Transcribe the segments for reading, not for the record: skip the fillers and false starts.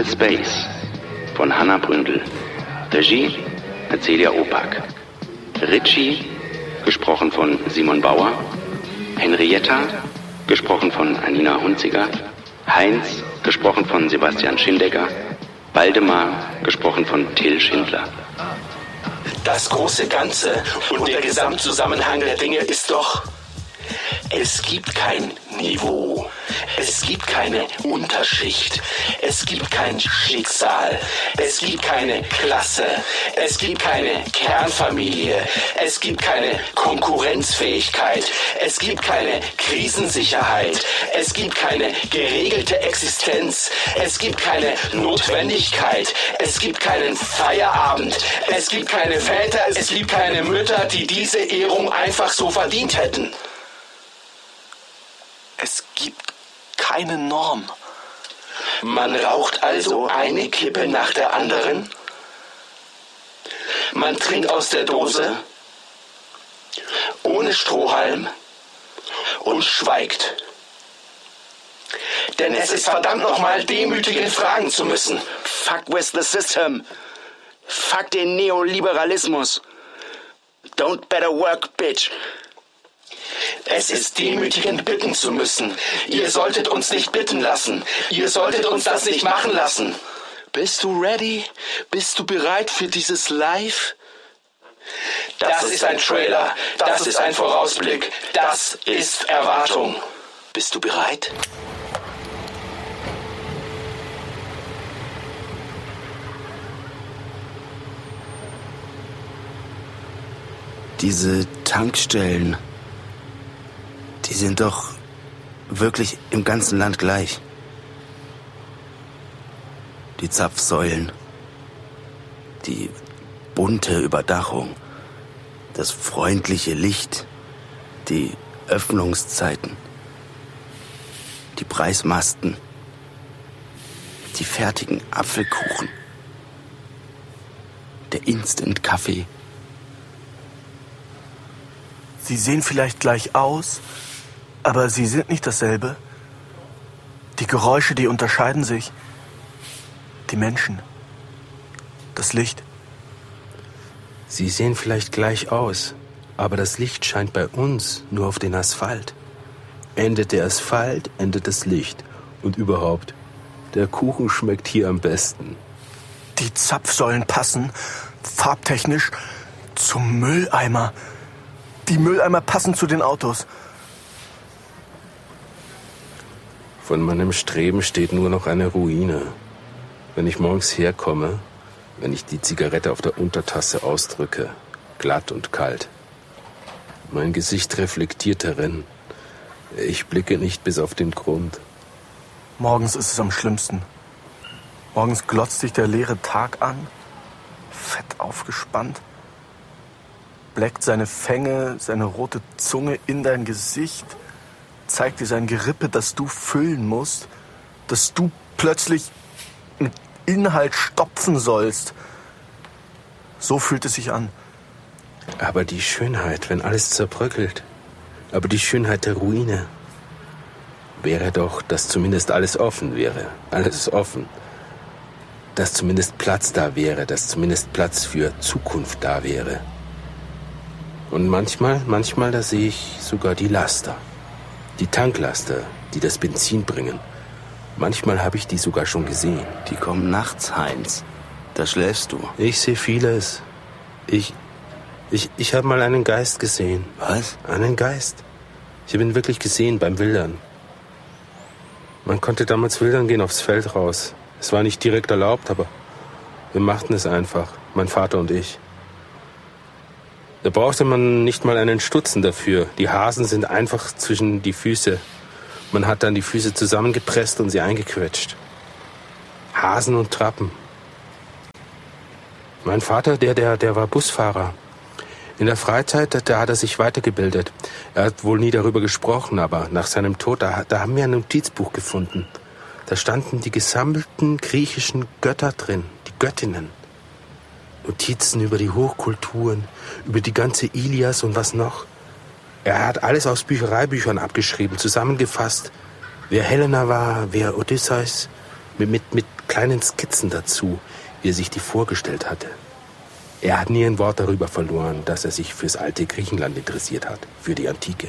Little Space von Hannah Bründel. Regie Celia Opak. Richie, gesprochen von Simon Bauer. Henrietta, gesprochen von Anina Hunziger. Heinz, gesprochen von Sebastian Schindegger. Waldemar, gesprochen von Till Schindler. Das große Ganze und der Gesamtzusammenhang der Dinge ist doch: Es gibt kein Niveau, es gibt keine Unterschicht, es gibt kein Schicksal, es gibt keine Klasse, es gibt keine Kernfamilie, es gibt keine Konkurrenzfähigkeit, es gibt keine Krisensicherheit, es gibt keine geregelte Existenz, es gibt keine Notwendigkeit, es gibt keinen Feierabend, es gibt keine Väter, es gibt keine Mütter, die diese Ehrung einfach so verdient hätten. Es gibt keine Norm. Man raucht also eine Kippe nach der anderen. Man trinkt aus der Dose, ohne Strohhalm und schweigt. Denn es ist verdammt nochmal demütigend, fragen zu müssen. Fuck with the system. Fuck den Neoliberalismus. Don't better work, bitch. Es ist demütigend, bitten zu müssen. Ihr solltet uns nicht bitten lassen. Ihr solltet uns das nicht machen lassen. Bist du ready? Bist du bereit für dieses Live? Das ist ein Trailer. Das ist ein Vorausblick. Das ist Erwartung. Bist du bereit? Diese Tankstellen, die sind doch wirklich im ganzen Land gleich. Die Zapfsäulen, die bunte Überdachung, das freundliche Licht, die Öffnungszeiten, die Preismasten, die fertigen Apfelkuchen, der Instant-Kaffee. Sie sehen vielleicht gleich aus, aber sie sind nicht dasselbe. Die Geräusche, die unterscheiden sich. Die Menschen. Das Licht. Sie sehen vielleicht gleich aus, aber das Licht scheint bei uns nur auf den Asphalt. Endet der Asphalt, endet das Licht. Und überhaupt, der Kuchen schmeckt hier am besten. Die Zapfsäulen passen, farbtechnisch, zum Mülleimer. Die Mülleimer passen zu den Autos. Von meinem Streben steht nur noch eine Ruine. Wenn ich morgens herkomme, wenn ich die Zigarette auf der Untertasse ausdrücke, glatt und kalt. Mein Gesicht reflektiert darin. Ich blicke nicht bis auf den Grund. Morgens ist es am schlimmsten. Morgens glotzt sich der leere Tag an, fett aufgespannt, bleckt seine Fänge, seine rote Zunge in dein Gesicht, zeigt dir sein Gerippe, das du füllen musst, das du plötzlich mit Inhalt stopfen sollst. So fühlt es sich an. Aber die Schönheit, wenn alles zerbröckelt, aber die Schönheit der Ruine, wäre doch, dass zumindest alles offen wäre, alles offen. Dass zumindest Platz da wäre, dass zumindest Platz für Zukunft da wäre. Und manchmal, da sehe ich sogar die Laster. Die Tanklaster, die das Benzin bringen. Manchmal habe ich die sogar schon gesehen. Die kommen nachts, Heinz. Da schläfst du. Ich sehe vieles. Ich habe mal einen Geist gesehen. Was? Einen Geist. Ich habe ihn wirklich gesehen beim Wildern. Man konnte damals wildern gehen aufs Feld raus. Es war nicht direkt erlaubt, aber wir machten es einfach, mein Vater und ich. Da brauchte man nicht mal einen Stutzen dafür. Die Hasen sind einfach zwischen die Füße. Man hat dann die Füße zusammengepresst und sie eingequetscht. Hasen und Trappen. Mein Vater, der war Busfahrer. In der Freizeit, da hat er sich weitergebildet. Er hat wohl nie darüber gesprochen, aber nach seinem Tod, da haben wir ein Notizbuch gefunden. Da standen die gesammelten griechischen Götter drin, die Göttinnen. Notizen über die Hochkulturen, über die ganze Ilias und was noch. Er hat alles aus Büchereibüchern abgeschrieben, zusammengefasst. Wer Helena war, wer Odysseus, mit kleinen Skizzen dazu, wie er sich die vorgestellt hatte. Er hat nie ein Wort darüber verloren, dass er sich fürs alte Griechenland interessiert hat, für die Antike.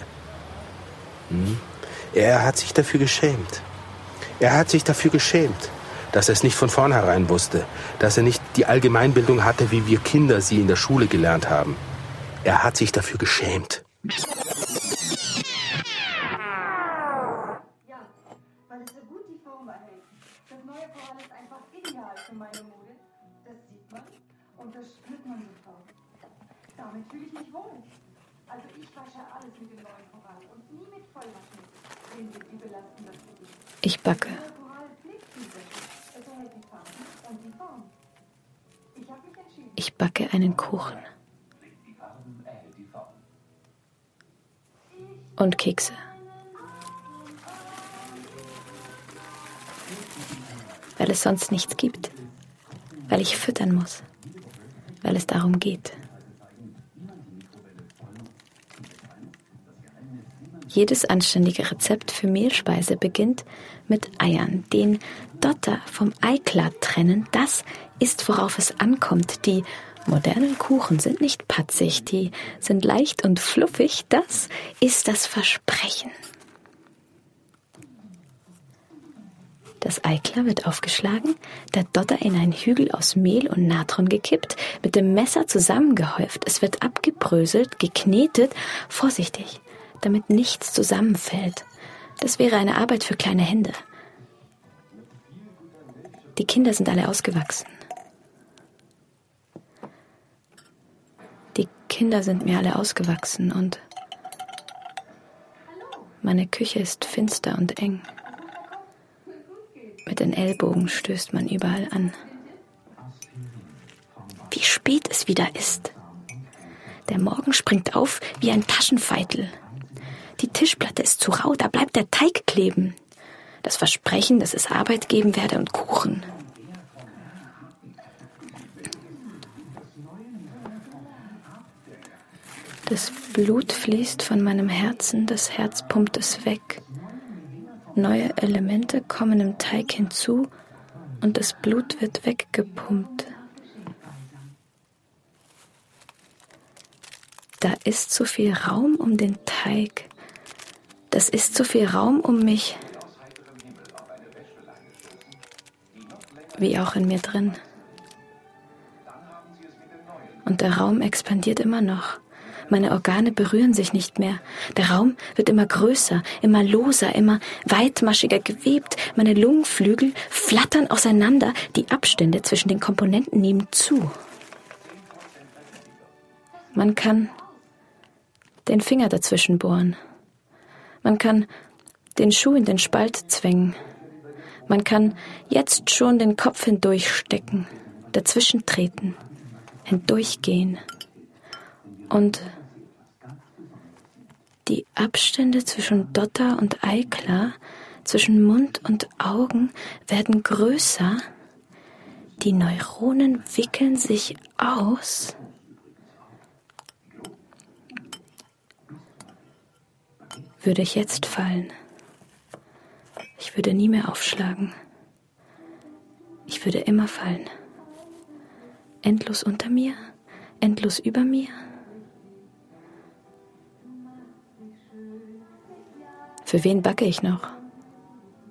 Er hat sich dafür geschämt. Er hat sich dafür geschämt, dass er es nicht von vornherein wusste, dass er nicht die Allgemeinbildung hatte, wie wir Kinder sie in der Schule gelernt haben. Er hat sich dafür geschämt. Ja, weil es so gut die Form erhält. Das neue Korall ist einfach ideal für meine Mode. Das sieht man und das spürt man sofort. Damit fühle ich mich wohl. Also ich wasche alles mit dem neuen Korall und nie mit Vollwaschmittel. Die belasten das Gesicht. Ich backe. Ich backe einen Kuchen. Und Kekse. Weil es sonst nichts gibt. Weil ich füttern muss. Weil es darum geht. Jedes anständige Rezept für Mehlspeise beginnt mit Eiern. Den Dotter vom Eiklar trennen, das ist, worauf es ankommt. Die modernen Kuchen sind nicht patzig, die sind leicht und fluffig. Das ist das Versprechen. Das Eiklar wird aufgeschlagen, der Dotter in einen Hügel aus Mehl und Natron gekippt, mit dem Messer zusammengehäuft. Es wird abgebröselt, geknetet, vorsichtig, damit nichts zusammenfällt. Das wäre eine Arbeit für kleine Hände. Die Kinder sind alle ausgewachsen. Die Kinder sind mir alle ausgewachsen und meine Küche ist finster und eng. Mit den Ellbogen stößt man überall an. Wie spät es wieder ist. Der Morgen springt auf wie ein Taschenfeitel. Die Tischplatte ist zu rau, da bleibt der Teig kleben. Das Versprechen, dass es Arbeit geben werde und Kuchen. Das Blut fließt von meinem Herzen, das Herz pumpt es weg. Neue Elemente kommen im Teig hinzu und das Blut wird weggepumpt. Da ist so viel Raum um den Teig. Das ist so viel Raum um mich, wie auch in mir drin. Und der Raum expandiert immer noch. Meine Organe berühren sich nicht mehr. Der Raum wird immer größer, immer loser, immer weitmaschiger gewebt. Meine Lungenflügel flattern auseinander. Die Abstände zwischen den Komponenten nehmen zu. Man kann den Finger dazwischen bohren. Man kann den Schuh in den Spalt zwängen. Man kann jetzt schon den Kopf hindurchstecken, dazwischen treten, hindurchgehen. Und die Abstände zwischen Dotter und Eiklar, zwischen Mund und Augen werden größer. Die Neuronen wickeln sich aus. Würde ich jetzt fallen, ich würde nie mehr aufschlagen. Ich würde immer fallen. Endlos unter mir, endlos über mir. Für wen backe ich noch?